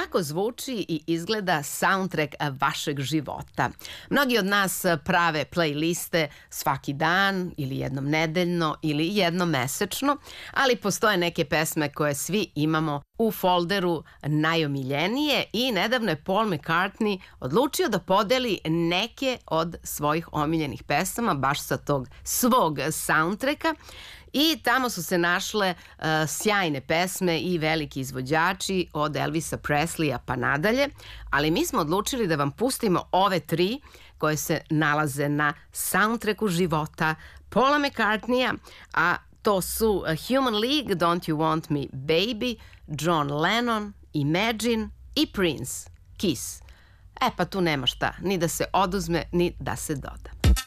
Kako zvuči i izgleda soundtrack vašeg života? Mnogi od nas prave playliste svaki dan ili jednom nedeljno ili jednom mesečno, ali postoje neke pesme koje svi imamo u folderu najomiljenije i nedavno je Paul McCartney odlučio da podeli neke od svojih omiljenih pesama baš sa tog svog soundtracka. I tamo su se našle sjajne pesme i veliki izvođači od Elvisa Presleya pa nadalje, ali mi smo odlučili da vam pustimo ove tri koje se nalaze na soundtracku života Paula McCartneya, a to su Human League, Don't You Want Me Baby, John Lennon, Imagine i Prince, Kiss. Pa tu nema šta, ni da se oduzme, ni da se doda.